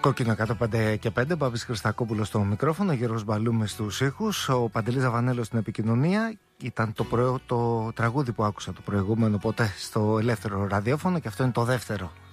Κόκκινο 105 και 5, Μπάμπης Χριστακόπουλος στο μικρόφωνο, Γιώργος Μπαλούμης στους ήχους, ο Παντελής Ζαβανέλος στην επικοινωνία. Ήταν το τραγούδι που άκουσα το προηγούμενο ποτέ στο ελεύθερο ραδιόφωνο και αυτό είναι το δεύτερο